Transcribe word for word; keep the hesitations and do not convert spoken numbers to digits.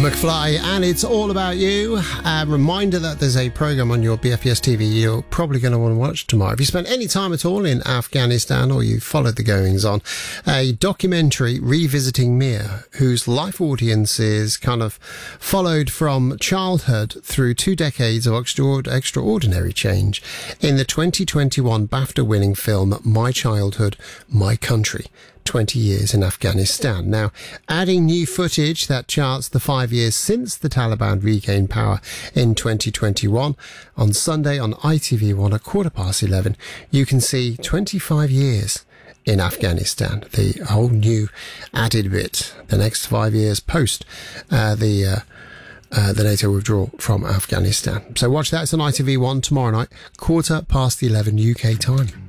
McFly, and it's all about you. A reminder that there's a program on your B F E S T V you're probably going to want to watch tomorrow. If you spent any time at all in Afghanistan or you followed the goings on, a documentary revisiting Mia, whose life audience is kind of followed from childhood through two decades of extraordinary change in the twenty twenty-one BAFTA-winning film My Childhood, My Country. twenty years in Afghanistan. Now, adding new footage that charts the five years since the Taliban regained power in twenty twenty-one, on Sunday on I T V one at quarter past eleven, you can see twenty-five years in Afghanistan, the whole new added bit, the next five years post uh, the uh, uh, the NATO withdrawal from Afghanistan. So watch that. It's on I T V one tomorrow night, quarter past eleven U K time.